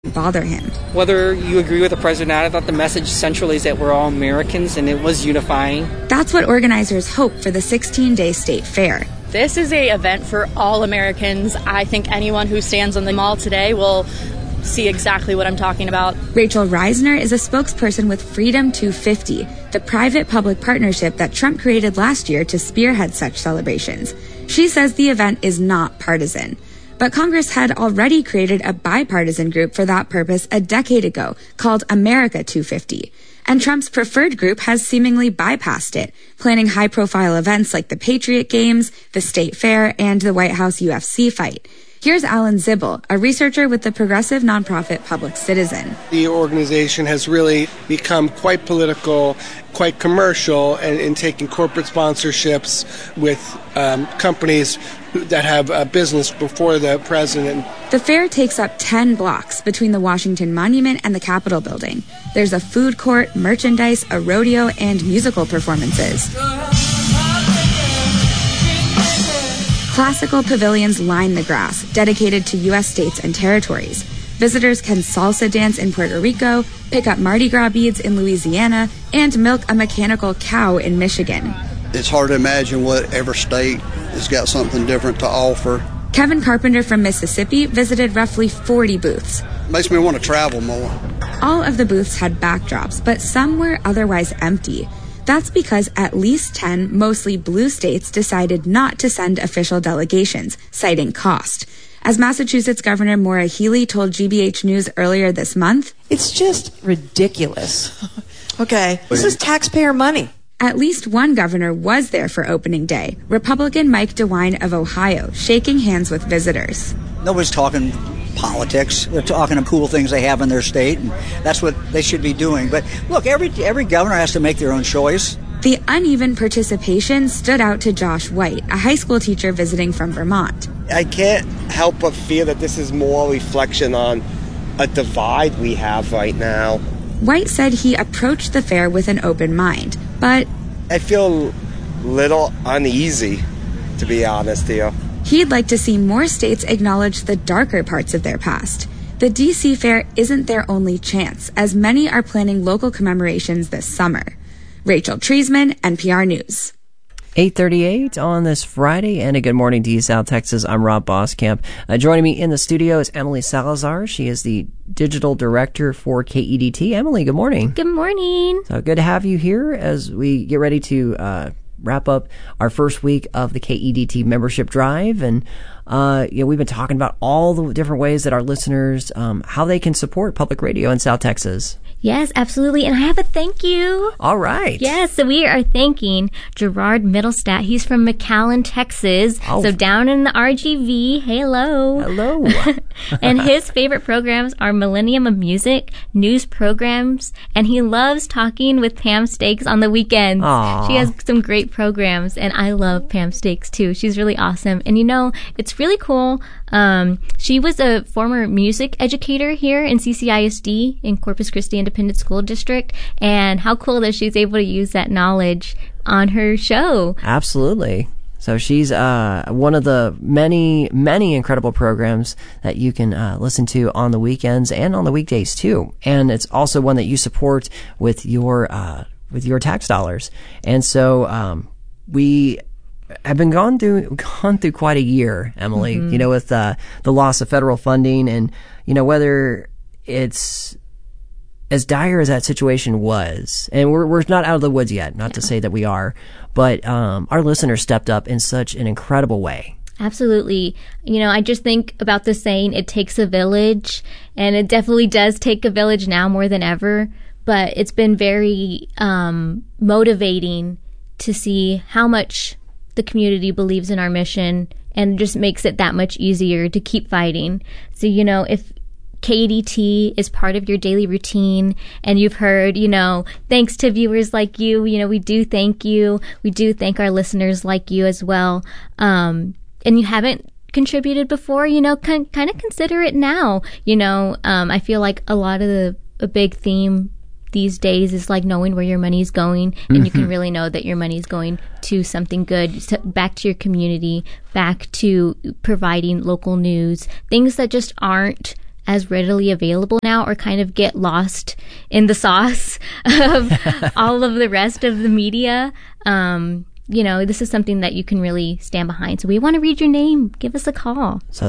bother him. Whether you agree with the president or not, I thought the message centrally is that we're all Americans, and it was unifying. That's what organizers hope for the 16-day state fair. This is an event for all Americans. I think anyone who stands on the mall today will see exactly what I'm talking about. Rachel Reisner is a spokesperson with Freedom 250, the private-public partnership that Trump created last year to spearhead such celebrations. She says the event is not partisan. But Congress had already created a bipartisan group for that purpose a decade ago called America 250. And Trump's preferred group has seemingly bypassed it, planning high-profile events like the Patriot Games, the State Fair, and the White House UFC fight. Here's Alan Zibel, a researcher with the progressive nonprofit Public Citizen. The organization has really become quite political, quite commercial, and in taking corporate sponsorships with companies that have a business before the president. The fair takes up 10 blocks between the Washington Monument and the Capitol building. There's a food court, merchandise, a rodeo, and musical performances. Classical pavilions line the grass, dedicated to U.S. states and territories. Visitors can salsa dance in Puerto Rico, pick up Mardi Gras beads in Louisiana, and milk a mechanical cow in Michigan. It's hard to imagine whatever state has got something different to offer. Kevin Carpenter from Mississippi visited roughly 40 booths. Makes me want to travel more. All of the booths had backdrops, but some were otherwise empty. That's because at least 10 mostly blue states decided not to send official delegations, citing cost. As Massachusetts Governor Maura Healey told GBH News earlier this month, "It's just ridiculous." Okay, this is taxpayer money. At least one governor was there for opening day, Republican Mike DeWine of Ohio, shaking hands with visitors. Nobody's talking politics. They're talking of cool things they have in their state, and that's what they should be doing. But look, every governor has to make their own choice. The uneven participation stood out to Josh White, a high school teacher visiting from Vermont. I can't help but feel that this is more a reflection on a divide we have right now. White said he approached the fair with an open mind, but I feel a little uneasy, to be honest here. He'd like to see more states acknowledge the darker parts of their past. The D.C. Fair isn't their only chance, as many are planning local commemorations this summer. Rachel Treisman, NPR News. 8:38 on this Friday, and a good morning to you, South Texas. I'm Rob Boskamp. Joining me in the studio is Emily Salazar. She is the digital director for KEDT. Emily, good morning. Good morning. So good to have you here as we get ready to wrap up our first week of the KEDT membership drive. And we've been talking about all the different ways that our listeners, how they can support public radio in South Texas. Yes, absolutely. And I have a thank you. All right. Yes, so we are thanking Gerard Middlestat. He's from McAllen, Texas. Oh. So down in the RGV. Hello. Hello. And his favorite programs are Millennium of Music, news programs, and he loves talking with Pam Stakes on the weekends. Aww. She has some great programs, and I love Pam Stakes too. She's really awesome. And it's really cool. She was a former music educator here in CCISD in Corpus Christi Independent School District, and how cool that she's able to use that knowledge on her show. Absolutely. So she's one of the many, many incredible programs that you can listen to on the weekends and on the weekdays too. And it's also one that you support with your tax dollars. And so we have been gone through quite a year, Emily. Mm-hmm. With the loss of federal funding, and whether it's as dire as that situation was, and we're not out of the woods yet, not to say that we are, but our listeners stepped up in such an incredible way. Absolutely. I just think about the saying, it takes a village, and it definitely does take a village now more than ever, but it's been very motivating to see how much the community believes in our mission, and just makes it that much easier to keep fighting. So, if KEDT is part of your daily routine, and you've heard, thanks to viewers like you, we do thank you. We do thank our listeners like you as well. And you haven't contributed before, kind of consider it now. I feel like a big theme these days is like knowing where your money's going, and you can really know that your money's going to something good, back to your community, back to providing local news, things that just aren't as readily available now, or kind of get lost in the sauce of all of the rest of the media. This is something that you can really stand behind. So we want to read your name. Give us a call. So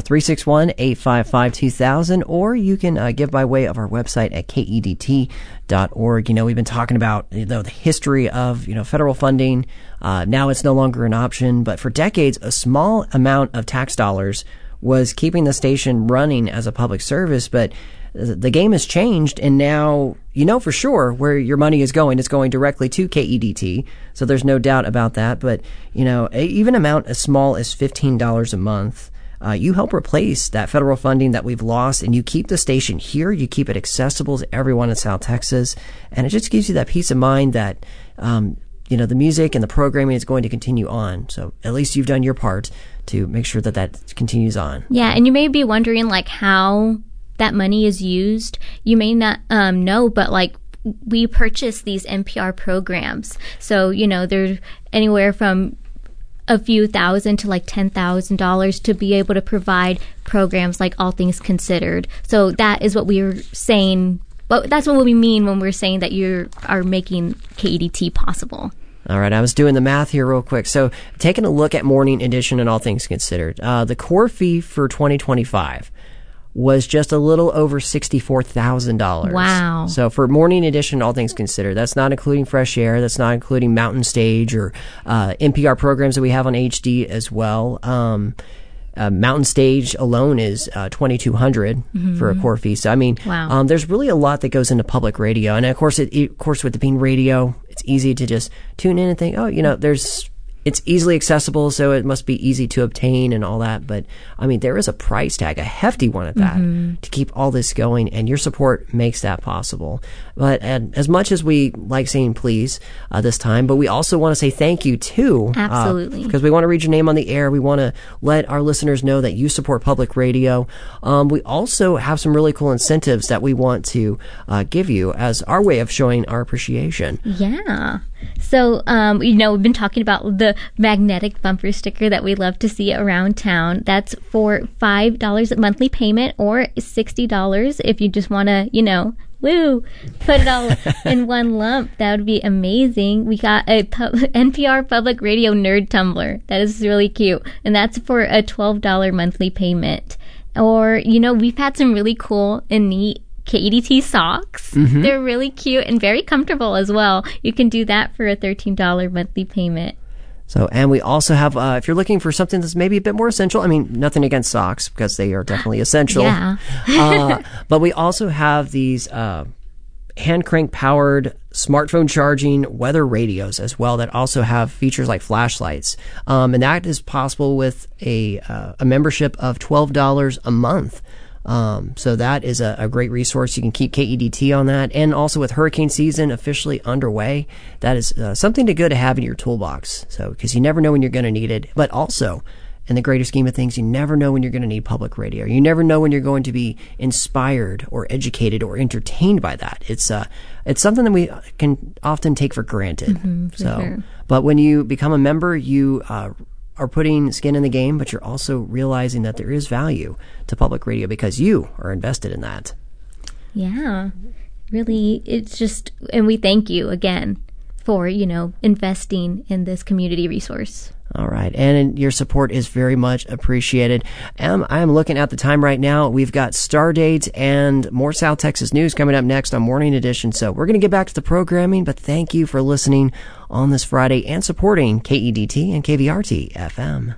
361-855-2000, or you can give by way of our website at kedt.org. We've been talking about the history of federal funding. Now it's no longer an option, but for decades, a small amount of tax dollars was keeping the station running as a public service. But the game has changed, and now for sure where your money is going. It's going directly to KEDT, so there's no doubt about that. But even amount as small as $15 a month, you help replace that federal funding that we've lost, and you keep the station here. You keep it accessible to everyone in South Texas, and it just gives you that peace of mind that the music and the programming is going to continue on. So at least you've done your part to make sure that continues on. Yeah, and you may be wondering how that money is used. You may not know, but we purchase these NPR programs. So, they're anywhere from a few thousand to $10,000 to be able to provide programs like All Things Considered. So that is what we were saying. But that's what we mean when we're saying that you are making KEDT possible. All right, I was doing the math here real quick. So taking a look at Morning Edition and All Things Considered, the core fee for 2025 was just a little over $64,000. Wow. So for Morning Edition, All Things Considered, that's not including Fresh Air, that's not including Mountain Stage or NPR programs that we have on HD as well. Mountain Stage alone is $2,200 for a core fee. So wow. There's really a lot that goes into public radio, and of course, with it being radio, it's easy to just tune in and think, it's easily accessible, so it must be easy to obtain and all that. But there is a price tag, a hefty one at that, to keep all this going, and your support makes that possible. But as much as we like saying please this time, but we also want to say thank you too. Absolutely. Because we want to read your name on the air. We want to let our listeners know that you support public radio. We also have some really cool incentives that we want to give you as our way of showing our appreciation. Yeah. So, we've been talking about the magnetic bumper sticker that we love to see around town. That's for $5 monthly payment, or $60 if you just want to, put it all in one lump. That would be amazing. We got a NPR Public Radio Nerd Tumbler. That is really cute. And that's for a $12 monthly payment. Or, we've had some really cool and neat KEDT socks. They're really cute and very comfortable as well. You can do that for a $13 monthly payment. So, and we also have, if you're looking for something that's maybe a bit more essential, nothing against socks because they are definitely essential. Yeah. But we also have these hand crank powered smartphone charging weather radios as well that also have features like flashlights. And that is possible with a membership of $12 a month. So that is a great resource. You can keep KEDT on that. And also with hurricane season officially underway, that is something good to have in your toolbox. So, because you never know when you're going to need it. But also, in the greater scheme of things, you never know when you're going to need public radio. You never know when you're going to be inspired or educated or entertained by that. It's something that we can often take for granted. Sure. But when you become a member, you are putting skin in the game, but you're also realizing that there is value to public radio because you are invested in that. Yeah, really, it's just, and we thank you again for, investing in this community resource. All right. And your support is very much appreciated. I'm looking at the time right now. We've got star dates and more South Texas news coming up next on Morning Edition. So we're going to get back to the programming, but thank you for listening on this Friday and supporting KEDT and KVRT FM.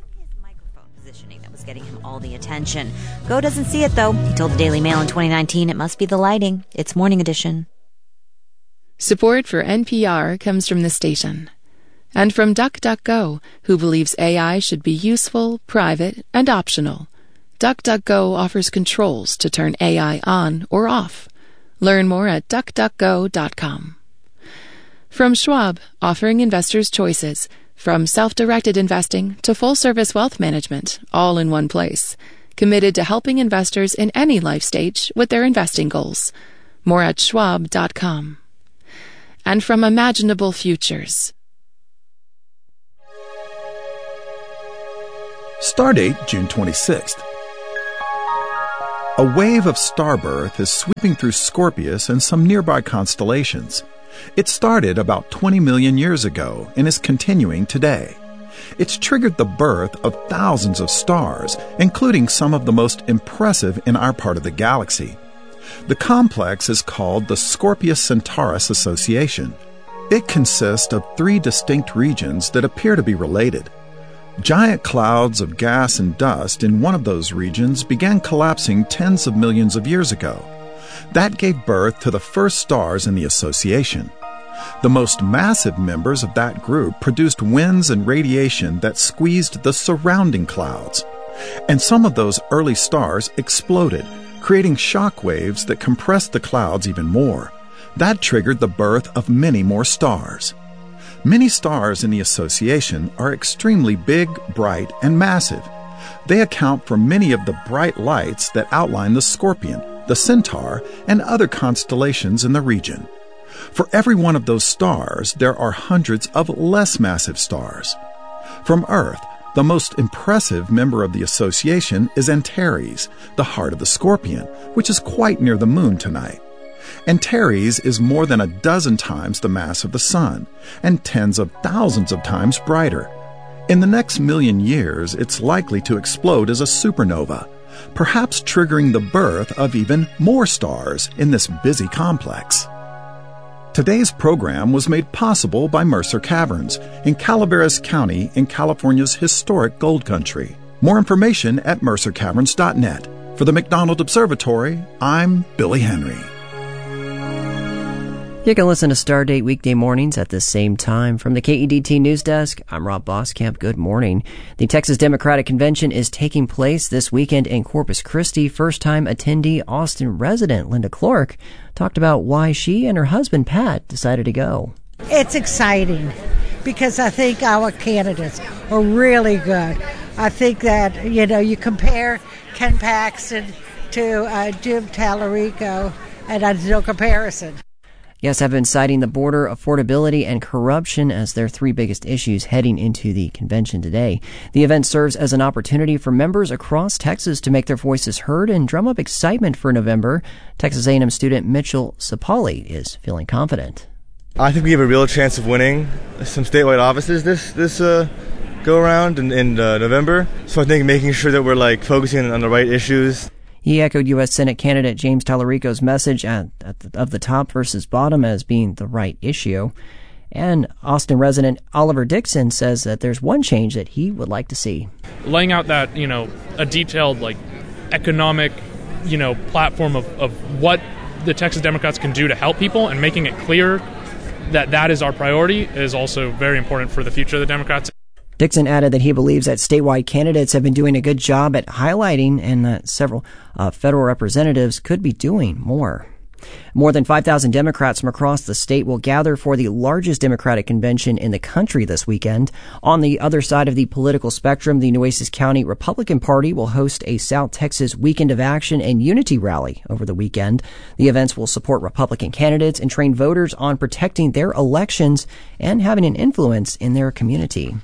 Getting him all the attention. Go doesn't see it, though. He told the Daily Mail in 2019 it must be the lighting. It's Morning Edition. Support for NPR comes from the station. And from DuckDuckGo, who believes AI should be useful, private, and optional. DuckDuckGo offers controls to turn AI on or off. Learn more at duckduckgo.com. From Schwab, offering investors choices. From self-directed investing to full-service wealth management, all in one place. Committed to helping investors in any life stage with their investing goals. More at schwab.com. And from Imaginable Futures. Stardate June 26th. A wave of starbirth is sweeping through Scorpius and some nearby constellations. It started about 20 million years ago and is continuing today. It's triggered the birth of thousands of stars, including some of the most impressive in our part of the galaxy. The complex is called the Scorpius-Centaurus Association. It consists of 3 distinct regions that appear to be related. Giant clouds of gas and dust in one of those regions began collapsing tens of millions of years ago. That gave birth to the first stars in the association. The most massive members of that group produced winds and radiation that squeezed the surrounding clouds. And some of those early stars exploded, creating shock waves that compressed the clouds even more. That triggered the birth of many more stars. Many stars in the association are extremely big, bright, and massive. They account for many of the bright lights that outline the Scorpion, the Centaur, and other constellations in the region. For every one of those stars, there are hundreds of less massive stars. From Earth, the most impressive member of the association is Antares, the heart of the Scorpion, which is quite near the moon tonight. Antares is more than a dozen times the mass of the Sun, and tens of thousands of times brighter. In the next million years, it's likely to explode as a supernova, perhaps triggering the birth of even more stars in this busy complex. Today's program was made possible by Mercer Caverns in Calaveras County in California's historic Gold Country. More information at mercercaverns.net. For the McDonald Observatory, I'm Billy Henry. You can listen to Stardate weekday mornings at the same time. From the KEDT News Desk, I'm Rob Boskamp. Good morning. The Texas Democratic Convention is taking place this weekend in Corpus Christi. First-time attendee Austin resident Linda Clark talked about why she and her husband Pat decided to go. It's exciting because I think our candidates are really good. I think that, you compare Ken Paxton to Jim Tallarico, and there's no comparison. Yes, have been citing the border, affordability, and corruption as their 3 biggest issues heading into the convention today. The event serves as an opportunity for members across Texas to make their voices heard and drum up excitement for November. Texas A&M student Mitchell Sapali is feeling confident. I think we have a real chance of winning some statewide offices this go around in November. So I think making sure that we're focusing on the right issues. He echoed U.S. Senate candidate James Tallarico's message of the top versus bottom as being the right issue. And Austin resident Oliver Dixon says that there's one change that he would like to see. Laying out that, a detailed, economic, platform of what the Texas Democrats can do to help people and making it clear that that is our priority is also very important for the future of the Democrats. Dixon added that he believes that statewide candidates have been doing a good job at highlighting and that several federal representatives could be doing more. More than 5,000 Democrats from across the state will gather for the largest Democratic convention in the country this weekend. On the other side of the political spectrum, the Nueces County Republican Party will host a South Texas Weekend of Action and Unity rally over the weekend. The events will support Republican candidates and train voters on protecting their elections and having an influence in their community.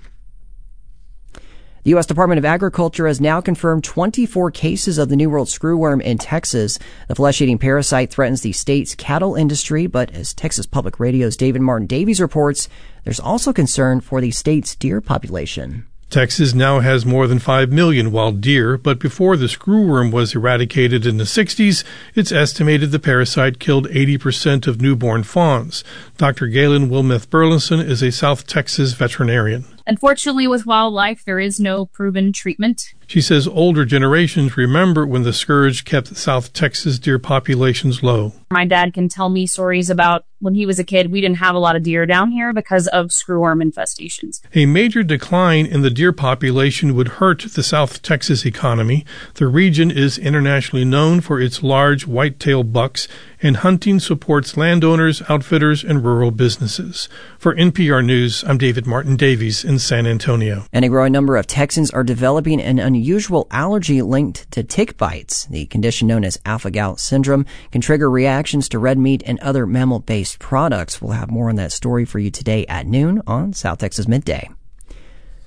The U.S. Department of Agriculture has now confirmed 24 cases of the New World screwworm in Texas. The flesh-eating parasite threatens the state's cattle industry, but as Texas Public Radio's David Martin Davies reports, there's also concern for the state's deer population. Texas now has more than 5 million wild deer, but before the screwworm was eradicated in the 60s, it's estimated the parasite killed 80% of newborn fawns. Dr. Galen Wilmeth Burleson is a South Texas veterinarian. Unfortunately, with wildlife, there is no proven treatment. She says older generations remember when the scourge kept South Texas deer populations low. My dad can tell me stories about when he was a kid, we didn't have a lot of deer down here because of screwworm infestations. A major decline in the deer population would hurt the South Texas economy. The region is internationally known for its large white-tailed bucks, and hunting supports landowners, outfitters, and rural businesses. For NPR News, I'm David Martin Davies in San Antonio. And a growing number of Texans are developing an unusual allergy linked to tick bites. The condition known as alpha-gal syndrome can trigger reactions to red meat and other mammal-based products. We'll have more on that story for you today at noon on South Texas Midday.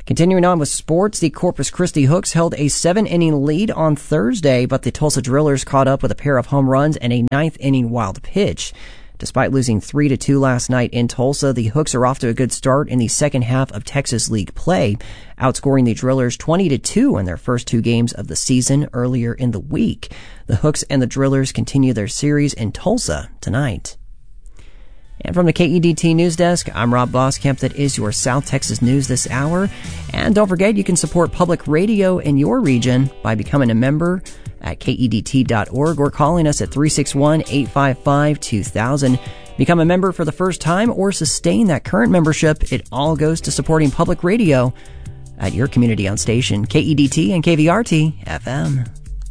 Continuing on with sports, the Corpus Christi Hooks held a 7-inning lead on Thursday, but the Tulsa Drillers caught up with a pair of home runs and a 9th-inning wild pitch. Despite losing 3-2 last night in Tulsa, the Hooks are off to a good start in the second half of Texas League play, outscoring the Drillers 20-2 in their first 2 games of the season earlier in the week. The Hooks and the Drillers continue their series in Tulsa tonight. And from the KEDT News Desk, I'm Rob Boskamp. That is your South Texas news this hour. And don't forget, you can support public radio in your region by becoming a member at KEDT.org or calling us at 361-855-2000. Become a member for the first time or sustain that current membership. It all goes to supporting public radio at your community-owned station, KEDT and KVRT FM.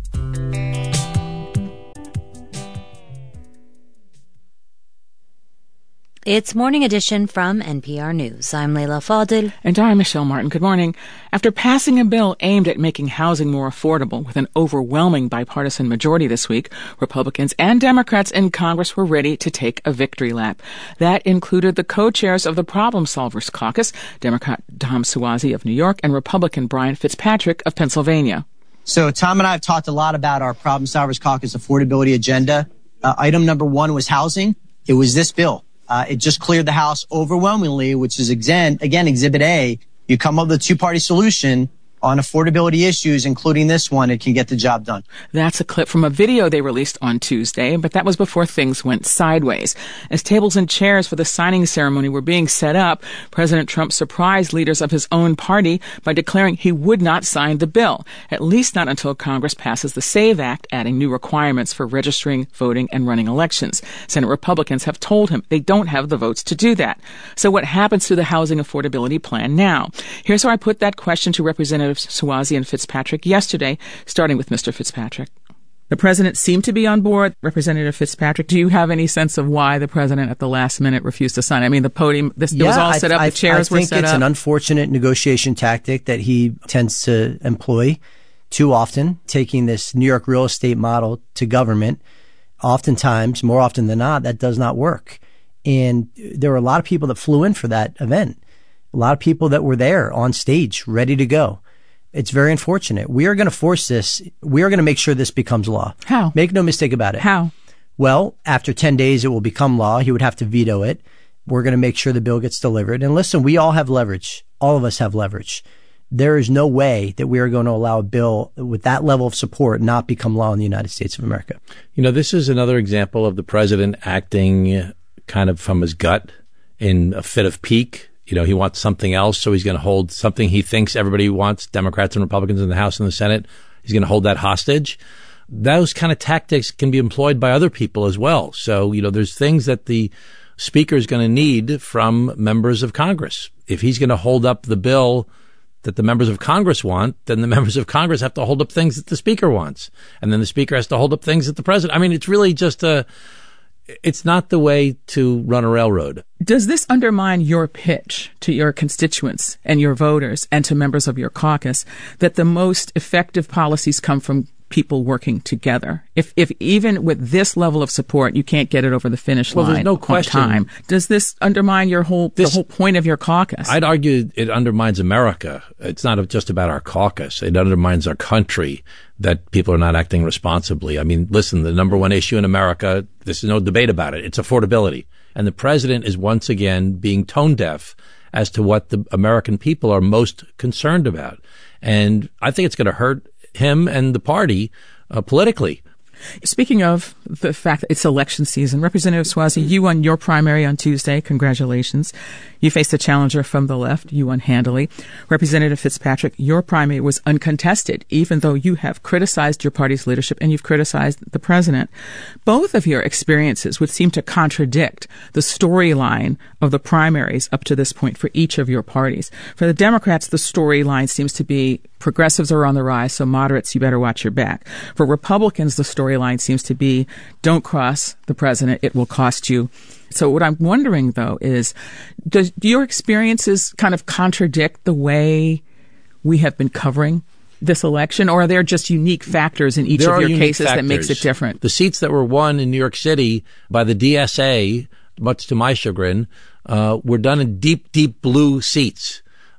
It's Morning Edition from NPR News. I'm Leila Fadil. And I'm Michelle Martin. Good morning. After passing a bill aimed at making housing more affordable with an overwhelming bipartisan majority this week, Republicans and Democrats in Congress were ready to take a victory lap. That included the co-chairs of the Problem Solvers Caucus, Democrat Tom Suozzi of New York and Republican Brian Fitzpatrick of Pennsylvania. So Tom and I have talked a lot about our Problem Solvers Caucus affordability agenda. Item number 1 was housing. It was this bill. It just cleared the House overwhelmingly, which is, again, Exhibit A. You come up with a two-party solution on affordability issues, including this one, it can get the job done. That's a clip from a video they released on Tuesday, but that was before things went sideways. As tables and chairs for the signing ceremony were being set up, President Trump surprised leaders of his own party by declaring he would not sign the bill, at least not until Congress passes the SAVE Act, adding new requirements for registering, voting, and running elections. Senate Republicans have told him they don't have the votes to do that. So what happens to the housing affordability plan now? Here's how I put that question to Representative Suozzi and Fitzpatrick yesterday, starting with Mr. Fitzpatrick. The president seemed to be on board. Representative Fitzpatrick, do you have any sense of why the president at the last minute refused to sign? I mean, the podium, it was all set up, the chairs were set up. I think it's an unfortunate negotiation tactic that he tends to employ too often, taking this New York real estate model to government. Oftentimes, more often than not, that does not work. And there were a lot of people that flew in for that event. A lot of people that were there on stage, ready to go. It's very unfortunate. We are going to force this. We are going to make sure this becomes law. How? Make no mistake about it. How? Well, after 10 days, it will become law. He would have to veto it. We're going to make sure the bill gets delivered. And listen, we all have leverage. All of us have leverage. There is no way that we are going to allow a bill with that level of support not become law in the United States of America. You know, this is another example of the president acting kind of from his gut in a fit of pique. You know, he wants something else, so he's going to hold something he thinks everybody wants, Democrats and Republicans in the House and the Senate. He's going to hold that hostage. Those kind of tactics can be employed by other people as well. So, you know, there's things that the Speaker is going to need from members of Congress. If he's going to hold up the bill that the members of Congress want, then the members of Congress have to hold up things that the Speaker wants. And then the Speaker has to hold up things that the President. I mean, it's really just it's not the way to run a railroad. Does this undermine your pitch to your constituents and your voters and to members of your caucus that the most effective policies come from people working together? If even with this level of support, you can't get it over the finish line, there's no question. On time, does this undermine the whole point of your caucus? I'd argue it undermines America. It's not just about our caucus. It undermines our country that people are not acting responsibly. I mean, listen, the number one issue in America, there's no debate about it. It's affordability. And the president is once again being tone deaf as to what the American people are most concerned about. And I think it's going to hurt him and the party politically. Speaking of the fact that it's election season, Representative Suozzi, you won your primary on Tuesday. Congratulations. You faced a challenger from the left. You won handily. Representative Fitzpatrick, your primary was uncontested, even though you have criticized your party's leadership and you've criticized the president. Both of your experiences would seem to contradict the storyline of the primaries up to this point for each of your parties. For the Democrats, the storyline seems to be progressives are on the rise, so moderates, you better watch your back. For Republicans, the storyline seems to be don't cross the president, it will cost you. So what I'm wondering, though, is do your experiences kind of contradict the way we have been covering this election, or are there just unique factors in each of your cases that makes it different? The seats that were won in New York City by the DSA, much to my chagrin, were done in deep, deep blue seats.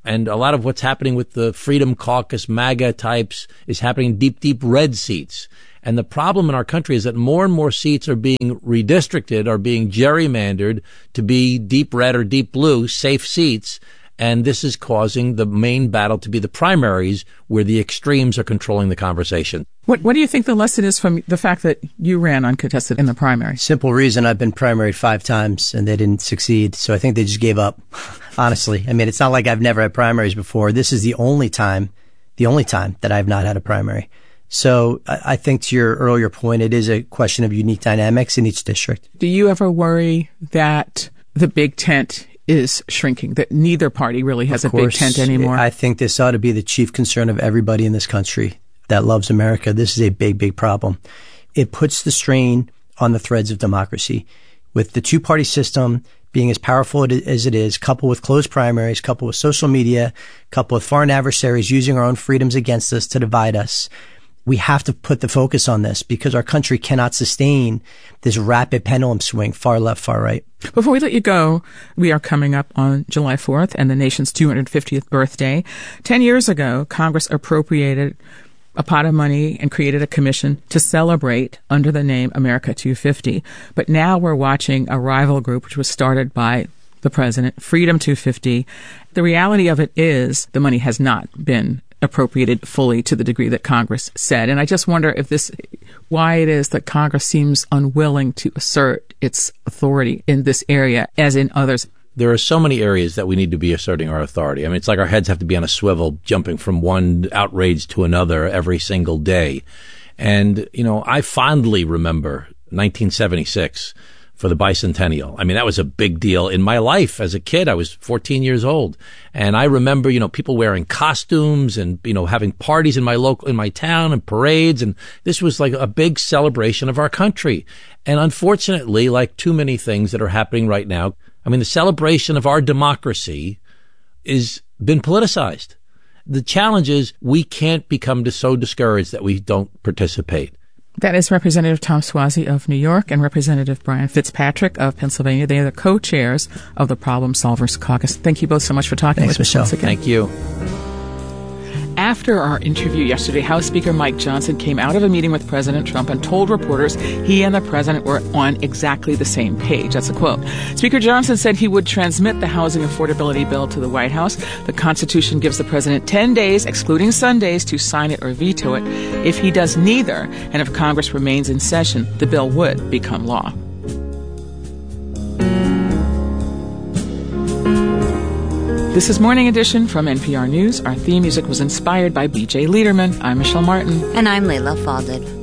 And a lot of what's happening with the Freedom Caucus MAGA types is happening in deep, deep red seats. And the problem in our country is that more and more seats are being redistricted, are being gerrymandered to be deep red or deep blue, safe seats. And this is causing the main battle to be the primaries, where the extremes are controlling the conversation. What do you think the lesson is from the fact that you ran uncontested in the primary? Simple reason: I've been primaried 5 times and they didn't succeed. So I think they just gave up, honestly. I mean, it's not like I've never had primaries before. This is the only time that I've not had a primary. So I think to your earlier point, it is a question of unique dynamics in each district. Do you ever worry that the big tent is shrinking, that neither party really has a big tent anymore? I think this ought to be the chief concern of everybody in this country that loves America. This is a big, big problem. It puts the strain on the threads of democracy. With the two-party system being as powerful as it is, coupled with closed primaries, coupled with social media, coupled with foreign adversaries using our own freedoms against us to divide us, we have to put the focus on this because our country cannot sustain this rapid pendulum swing, far left, far right. Before we let you go, we are coming up on July 4th and the nation's 250th birthday. 10 years ago, Congress appropriated a pot of money and created a commission to celebrate under the name America 250. But now we're watching a rival group, which was started by the president, Freedom 250. The reality of it is the money has not been appropriated fully to the degree that Congress said. And I just wonder why it is that Congress seems unwilling to assert its authority in this area as in others. There are so many areas that we need to be asserting our authority. I mean, it's like our heads have to be on a swivel, jumping from one outrage to another every single day. And, I fondly remember 1976 for the bicentennial. I mean, that was a big deal in my life as a kid. I was 14 years old. And I remember, people wearing costumes and, having parties in my town and parades. And this was like a big celebration of our country. And unfortunately, like too many things that are happening right now, I mean, the celebration of our democracy is been politicized. The challenge is we can't become so discouraged that we don't participate. That is Representative Tom Suozzi of New York and Representative Brian Fitzpatrick of Pennsylvania. They are the co-chairs of the Problem Solvers Caucus. Thank you both so much for talking with us once again. Thank you. After our interview yesterday, House Speaker Mike Johnson came out of a meeting with President Trump and told reporters he and the president were on exactly the same page. That's a quote. Speaker Johnson said he would transmit the housing affordability bill to the White House. The Constitution gives the president 10 days, excluding Sundays, to sign it or veto it. If he does neither, and if Congress remains in session, the bill would become law. This is Morning Edition from NPR News. Our theme music was inspired by B.J. Liederman. I'm Michelle Martin. And I'm Layla Falded.